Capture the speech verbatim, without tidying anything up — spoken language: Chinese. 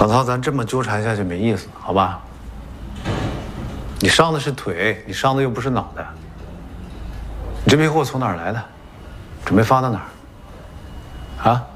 老陶，咱这么纠缠下去没意思，好吧？你伤的是腿，你伤的又不是脑袋。你这批货从哪儿来的？准备发到哪儿？啊？